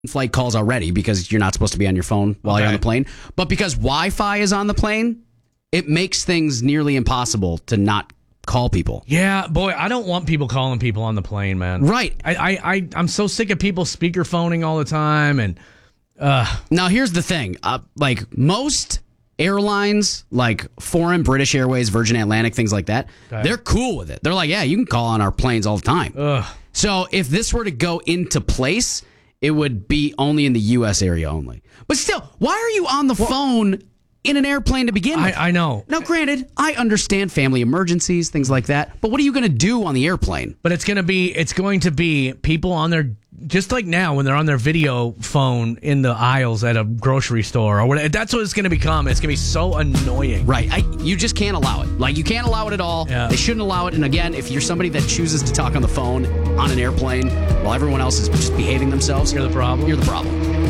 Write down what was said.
flight calls already because you're not supposed to be on your phone while you're on the plane. But because Wi-Fi is on the plane, it makes things nearly impossible to not call people. Yeah, boy, I don't want people calling people on the plane, man. Right. I'm so sick of people speaker phoning all the time. And now here's the thing. Like most airlines, like foreign, British Airways, Virgin Atlantic, things like that, they're cool with it. They're like, yeah, you can call on our planes all the time. So if this were to go into place, it would be only in the U.S. area only. But still, why are you on the phone in an airplane to begin with? I know. Now, granted, I understand family emergencies, things like that. But what are you going to do on the airplane? But it's going to be people on their, just like now when they're on their video phone in the aisles at a grocery store or whatever. That's what it's going to become. It's going to be so annoying. Right. You just can't allow it. Like, you can't allow it at all. Yeah. They shouldn't allow it. And again, if you're somebody that chooses to talk on the phone on an airplane while everyone else is just behaving themselves, You're the problem. You're the problem.